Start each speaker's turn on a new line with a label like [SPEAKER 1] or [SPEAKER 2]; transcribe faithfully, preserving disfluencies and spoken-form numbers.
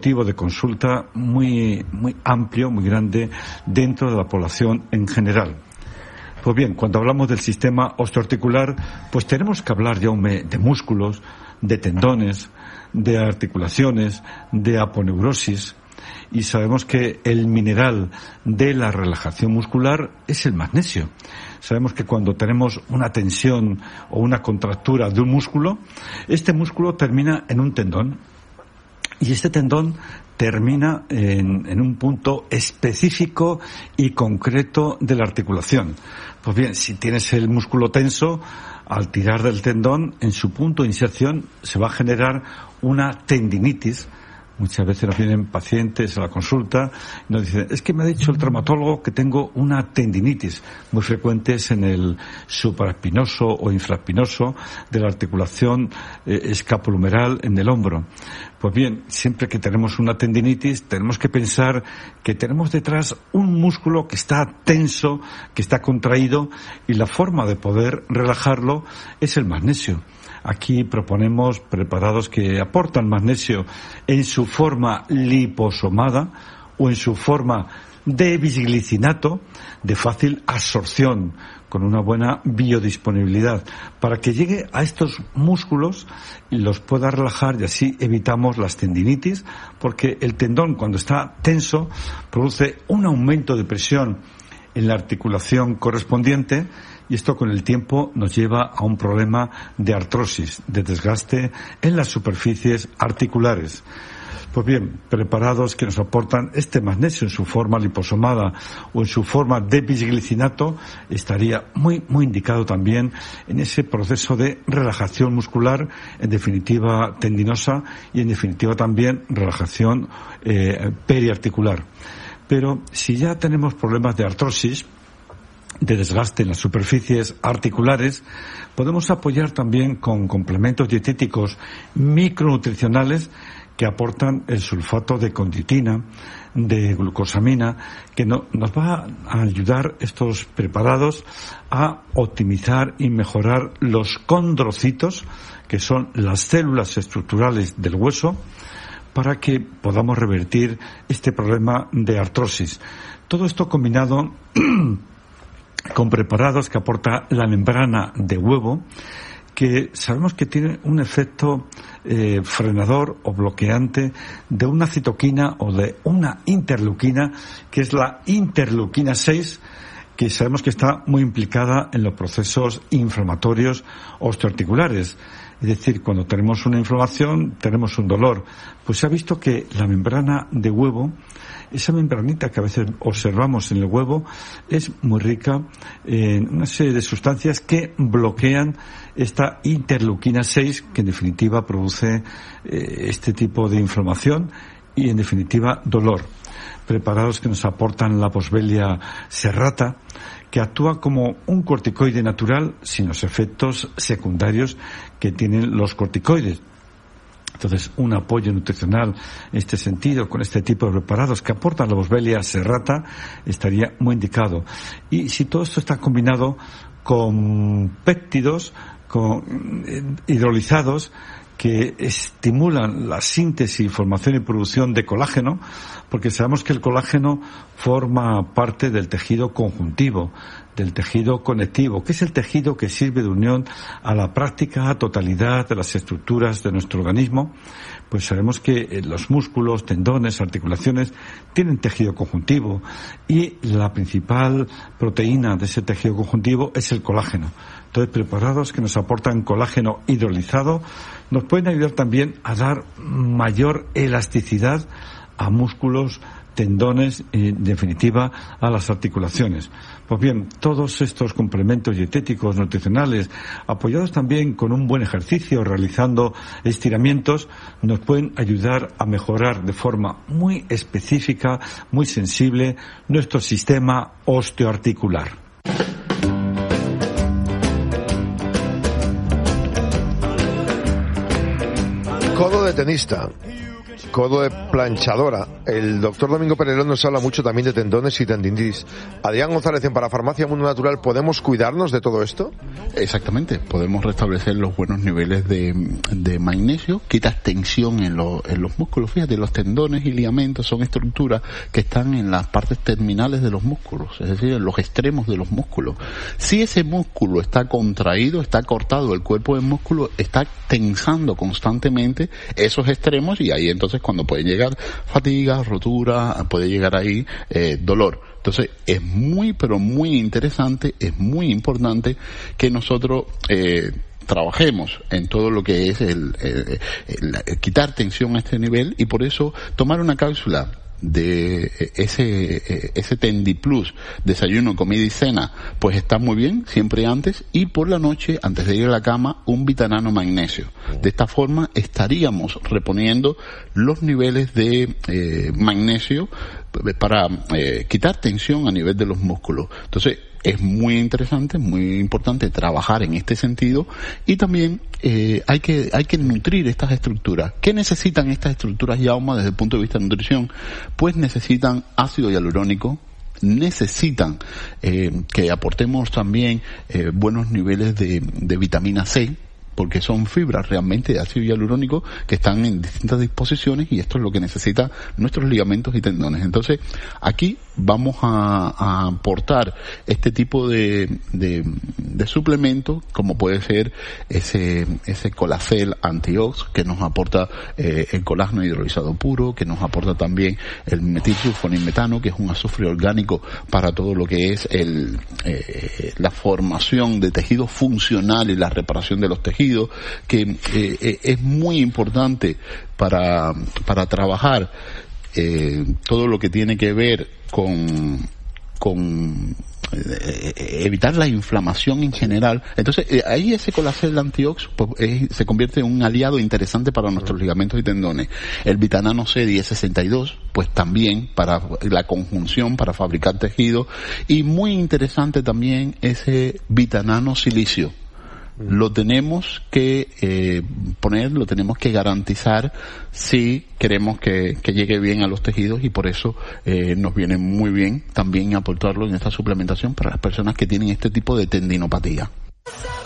[SPEAKER 1] motivo de consulta muy, muy amplio, muy grande dentro de la población en general. Pues bien, cuando hablamos del sistema osteoarticular, pues tenemos que hablar ya de músculos, de tendones, de articulaciones, de aponeurosis, y sabemos que el mineral de la relajación muscular es el magnesio. Sabemos que cuando tenemos una tensión o una contractura de un músculo, este músculo termina en un tendón, y este tendón termina en, en un punto específico y concreto de la articulación. Pues bien, si tienes el músculo tenso, al tirar del tendón, en su punto de inserción se va a generar una tendinitis. Muchas veces nos vienen pacientes a la consulta y nos dicen, es que me ha dicho el traumatólogo que tengo una tendinitis, muy frecuentes en el supraespinoso o infraespinoso de la articulación eh, escapulohumeral en el hombro. Pues bien, siempre que tenemos una tendinitis tenemos que pensar que tenemos detrás un músculo que está tenso, que está contraído, y la forma de poder relajarlo es el magnesio. Aquí proponemos preparados que aportan magnesio en su forma liposomada o en su forma de bisglicinato de fácil absorción, con una buena biodisponibilidad, para que llegue a estos músculos y los pueda relajar, y así evitamos las tendinitis, porque el tendón, cuando está tenso, produce un aumento de presión en la articulación correspondiente, y esto con el tiempo nos lleva a un problema de artrosis, de desgaste en las superficies articulares. Pues bien, preparados que nos aportan este magnesio en su forma liposomada o en su forma de bisglicinato, estaría muy, muy indicado también en ese proceso de relajación muscular, en definitiva tendinosa, y en definitiva también relajación eh, periarticular. Pero si ya tenemos problemas de artrosis, de desgaste en las superficies articulares, podemos apoyar también con complementos dietéticos micronutricionales que aportan el sulfato de condroitina, de glucosamina, que no, nos va a ayudar estos preparados a optimizar y mejorar los condrocitos, que son las células estructurales del hueso, para que podamos revertir este problema de artrosis. Todo esto combinado con preparados que aporta la membrana de huevo, que sabemos que tiene un efecto eh, frenador o bloqueante de una citoquina o de una interleuquina, que es la interleuquina seis, que sabemos que está muy implicada en los procesos inflamatorios osteoarticulares. Es decir, cuando tenemos una inflamación, tenemos un dolor. Pues se ha visto que la membrana de huevo, esa membranita que a veces observamos en el huevo, es muy rica en una serie de sustancias que bloquean esta interleuquina seis, que en definitiva produce eh, este tipo de inflamación y en definitiva dolor. Preparados que nos aportan la Boswellia serrata, que actúa como un corticoide natural sin los efectos secundarios que tienen los corticoides. Entonces, un apoyo nutricional en este sentido, con este tipo de preparados que aportan la Boswellia serrata, estaría muy indicado. Y si todo esto está combinado con péptidos, con hidrolizados, que estimulan la síntesis, formación y producción de colágeno, porque sabemos que el colágeno forma parte del tejido conjuntivo, del tejido conectivo, que es el tejido que sirve de unión a la práctica totalidad de las estructuras de nuestro organismo. Pues sabemos que los músculos, tendones, articulaciones tienen tejido conjuntivo, y la principal proteína de ese tejido conjuntivo es el colágeno. Entonces, preparados que nos aportan colágeno hidrolizado nos pueden ayudar también a dar mayor elasticidad a músculos, tendones y, en definitiva, a las articulaciones. Pues bien, todos estos complementos dietéticos, nutricionales, apoyados también con un buen ejercicio, realizando estiramientos, nos pueden ayudar a mejorar de forma muy específica, muy sensible, nuestro sistema osteoarticular.
[SPEAKER 2] Codo de tenista. codo de planchadora. El doctor Domingo Perelón nos habla mucho también de tendones y tendinitis. Adrián González, en Parafarmacia Mundo Natural, ¿podemos cuidarnos de todo esto?
[SPEAKER 3] Exactamente, podemos restablecer los buenos niveles de, de magnesio, quitas tensión en, lo, en los músculos. Fíjate, los tendones y ligamentos son estructuras que están en las partes terminales de los músculos, es decir, en los extremos de los músculos. Si ese músculo está contraído, está cortado, el cuerpo del músculo está tensando constantemente esos extremos, y ahí entonces cuando puede llegar fatiga, rotura, puede llegar ahí eh, dolor. Entonces es muy pero muy interesante, es muy importante que nosotros eh, trabajemos en todo lo que es el, el, el, el quitar tensión a este nivel, y por eso tomar una cápsula de ese ese TendiPlus, desayuno, comida y cena, pues está muy bien, siempre antes, y por la noche, antes de ir a la cama, un Vitanano Magnesio. De esta forma estaríamos reponiendo los niveles de eh, magnesio para eh, quitar tensión a nivel de los músculos. Entonces, es muy interesante, muy importante trabajar en este sentido, y también eh, hay que hay que nutrir estas estructuras. ¿Qué necesitan estas estructuras, Jaume, desde el punto de vista de nutrición? Pues necesitan ácido hialurónico, necesitan eh, que aportemos también eh, buenos niveles de, de vitamina C, porque son fibras realmente de ácido hialurónico que están en distintas disposiciones, y esto es lo que necesitan nuestros ligamentos y tendones. Entonces, aquí vamos a, a aportar este tipo de, de, de suplementos, como puede ser ese ese Colacel Antiox, que nos aporta eh, el colágeno hidrolizado puro, que nos aporta también el metilsulfonimetano, que es un azufre orgánico para todo lo que es el eh, la formación de tejido funcional y la reparación de los tejidos, que eh, es muy importante para para trabajar eh, todo lo que tiene que ver con con eh, evitar la inflamación en general. Entonces eh, ahí ese Colacel Antiox pues, eh, se convierte en un aliado interesante para nuestros ligamentos y tendones. El Vitanano C diez sesenta y dos pues también para la conjunción, para fabricar tejido, y muy interesante también ese Vitanano Silicio. Lo tenemos que eh, poner, lo tenemos que garantizar si queremos que, que llegue bien a los tejidos, y por eso eh, nos viene muy bien también aportarlo en esta suplementación para las personas que tienen este tipo de tendinopatía.